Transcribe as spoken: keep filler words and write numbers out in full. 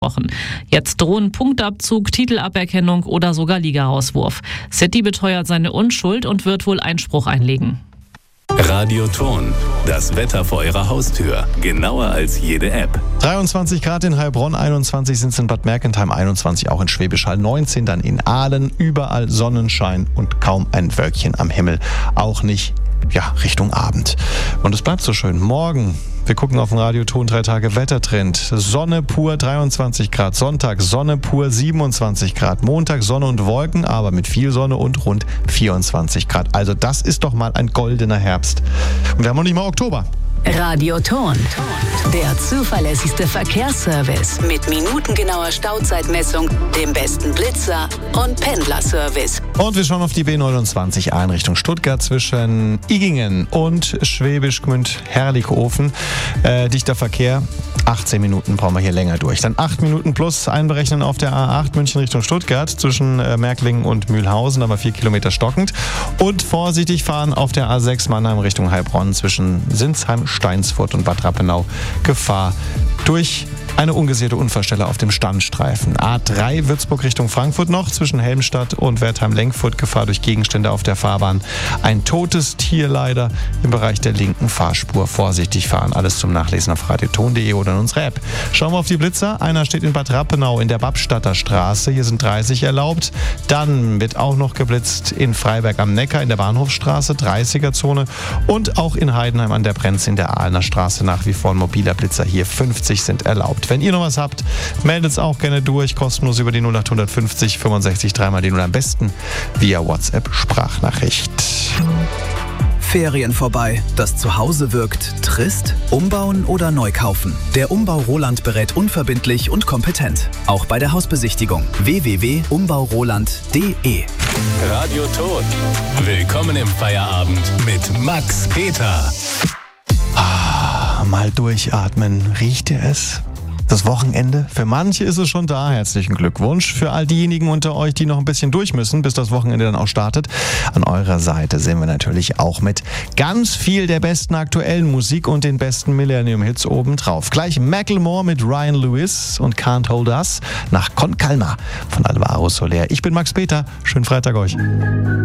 Wochen. Jetzt drohen Punktabzug, Titelaberkennung oder sogar Ligarauswurf. City beteuert seine Unschuld und wird wohl Einspruch einlegen. Radio Ton, das Wetter vor Ihrer Haustür. Genauer als jede App. dreiundzwanzig Grad in Heilbronn, einundzwanzig sind es in Bad Mergentheim, einundzwanzig auch in Schwäbisch Hall, neunzehn dann in Aalen. Überall Sonnenschein und kaum ein Wölkchen am Himmel. Auch nicht, ja, Richtung Abend. Und es bleibt so schön. Morgen, wir gucken auf den Radioton, drei Tage Wettertrend. Sonne pur dreiundzwanzig Grad. Sonntag Sonne pur siebenundzwanzig Grad. Montag Sonne und Wolken, aber mit viel Sonne und rund vierundzwanzig Grad. Also das ist doch mal ein goldener Herbst. Und wir haben noch nicht mal Oktober. Radio Ton, der zuverlässigste Verkehrsservice mit minutengenauer Stauzeitmessung, dem besten Blitzer und Pendlerservice. Und wir schauen auf die B neunundzwanzig A in Richtung Stuttgart zwischen Igingen und Schwäbisch Gmünd-Herrlichhofen. Äh, dichter Verkehr, achtzehn Minuten brauchen wir hier länger durch. Dann acht Minuten plus einberechnen auf der A acht München Richtung Stuttgart zwischen äh, Märklingen und Mühlhausen, aber vier Kilometer stockend. Und vorsichtig fahren auf der A sechs Mannheim Richtung Heilbronn zwischen Sinsheim, Steinsfurt und Bad Rappenau. Gefahr durch eine ungesicherte Unfallstelle auf dem Standstreifen. A drei Würzburg Richtung Frankfurt noch zwischen Helmstadt und Wertheim-Lenkfurt. Gefahr durch Gegenstände auf der Fahrbahn. Ein totes Tier leider im Bereich der linken Fahrspur. Vorsichtig fahren. Alles zum Nachlesen auf radioton punkt de oder in unserer App. Schauen wir auf die Blitzer. Einer steht in Bad Rappenau in der Babstadter Straße. Hier sind dreißig erlaubt. Dann wird auch noch geblitzt in Freiberg am Neckar in der Bahnhofsstraße, dreißiger-Zone. Und auch in Heidenheim an der Brenz in der Aalener Straße nach wie vor ein mobiler Blitzer. Hier fünfzig sind erlaubt. Wenn ihr noch was habt, meldet es auch gerne durch. Kostenlos über die null acht fünfzig fünfundsechzig dreimal die null. Am besten via WhatsApp-Sprachnachricht. Ferien vorbei, das Zuhause wirkt trist? Umbauen oder neu kaufen? Der Umbau Roland berät unverbindlich und kompetent. Auch bei der Hausbesichtigung. w w w punkt umbau roland punkt de. Radio Ton. Willkommen im Feierabend mit Max Peter. Ah, mal durchatmen. Riecht ihr es? Das Wochenende? Für manche ist es schon da. Herzlichen Glückwunsch. Für all diejenigen unter euch, die noch ein bisschen durch müssen, bis das Wochenende dann auch startet. An eurer Seite sind wir natürlich auch mit ganz viel der besten aktuellen Musik und den besten Millennium-Hits obendrauf. Gleich Macklemore mit Ryan Lewis und Can't Hold Us nach Con Calma von Alvaro Soler. Ich bin Max Peter. Schönen Freitag euch.